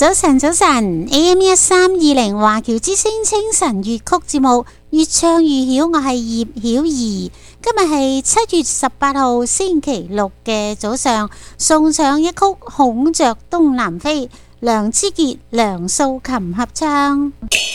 早晨，AM1320華僑之聲清晨粵曲節目，越唱越曉。我係葉曉儀，今日係7月18號星期六嘅早上，送上一曲《孔雀東南飛》，梁之傑、梁素琴合唱。